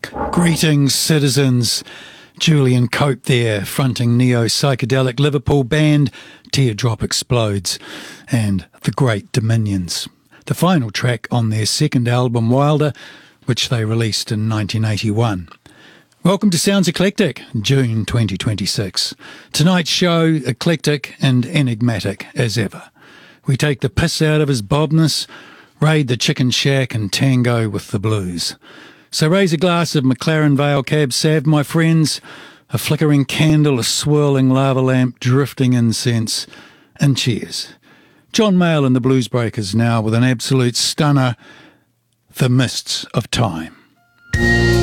Greetings, citizens. Julian Cope there, fronting neo-psychedelic Liverpool band Teardrop Explodes and The Great Dominions, the final track on their second album Wilder, which they released in 1981. Welcome to Sounds Eclectic, June 2026. Tonight's show, eclectic and enigmatic as ever. We take the piss out of his bobness, raid the chicken shack and tango with the blues. So raise a glass of McLaren Vale Cab Sav, my friends, a flickering candle, a swirling lava lamp, drifting incense, and cheers. John Mayall and the Blues Breakers now with an absolute stunner, The Mists of Time.